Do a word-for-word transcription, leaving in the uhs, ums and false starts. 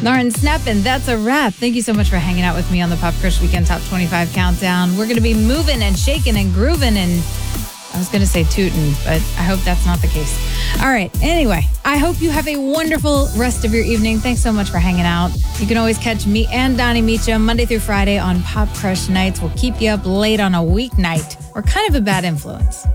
Lauren Snap, and that's a wrap. Thank you so much for hanging out with me on the Pop Crush Weekend Top twenty-five Countdown. We're going to be moving and shaking and grooving and I was going to say tootin', but I hope that's not the case. All right. Anyway, I hope you have a wonderful rest of your evening. Thanks so much for hanging out. You can always catch me and Donnie Meacham Monday through Friday on Pop Crush Nights. We'll keep you up late on a weeknight. We're kind of a bad influence.